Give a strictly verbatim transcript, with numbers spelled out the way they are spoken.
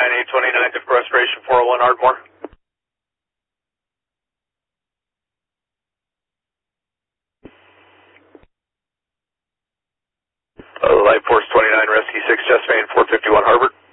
nine eight two nine, different restoration four oh one Ardmore. Uh, Light Force twenty-nine, Rescue six, Chest Main four fifty-one Harbor.